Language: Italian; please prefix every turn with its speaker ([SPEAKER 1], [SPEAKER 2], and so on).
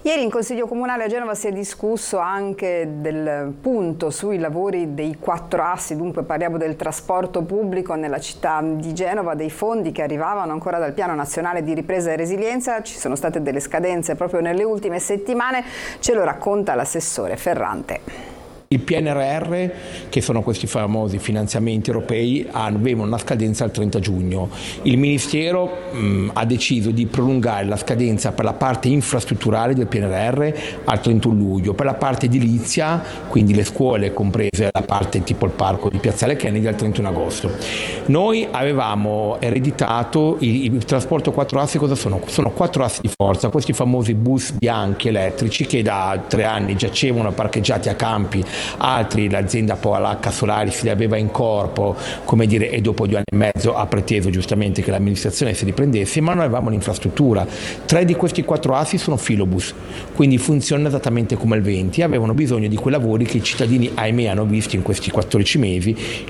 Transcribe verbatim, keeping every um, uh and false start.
[SPEAKER 1] Ieri in Consiglio Comunale a Genova si è discusso anche del punto sui lavori dei quattro assi, dunque parliamo del trasporto pubblico nella città di Genova, dei fondi che arrivavano ancora dal Piano Nazionale di Ripresa e Resilienza. Ci sono state delle scadenze proprio nelle ultime settimane, ce lo racconta l'assessore Ferrante.
[SPEAKER 2] Il P N R R, che sono questi famosi finanziamenti europei, avevano una scadenza al trenta giugno. Il Ministero mh, ha deciso di prolungare la scadenza per la parte infrastrutturale del P N R R al trentuno luglio, per la parte edilizia, quindi le scuole comprese la parte tipo il parco di Piazzale Kennedy, al trentuno agosto. Noi avevamo ereditato il, il trasporto quattro assi. Cosa sono? Sono quattro assi di forza, questi famosi bus bianchi elettrici che da tre anni giacevano parcheggiati a Campi. Altri, l'azienda Polacca Solari si li aveva in corpo, come dire, e dopo due anni e mezzo ha preteso giustamente che l'amministrazione si riprendesse, ma noi avevamo l'infrastruttura. Tre di questi quattro assi sono filobus, quindi funzionano esattamente come il venti, avevano bisogno di quei lavori che i cittadini, ahimè, hanno visto in questi quattordici mesi,